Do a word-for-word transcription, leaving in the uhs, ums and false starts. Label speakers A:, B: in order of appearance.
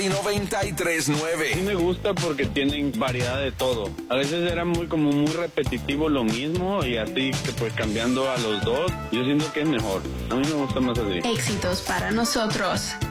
A: noventa y tres punto nueve.
B: Sí me gusta porque tienen variedad de todo. A veces era muy como muy repetitivo lo mismo y así pues cambiando a los dos, yo siento que es mejor. A mí me gusta más así.
C: Éxitos para nosotros.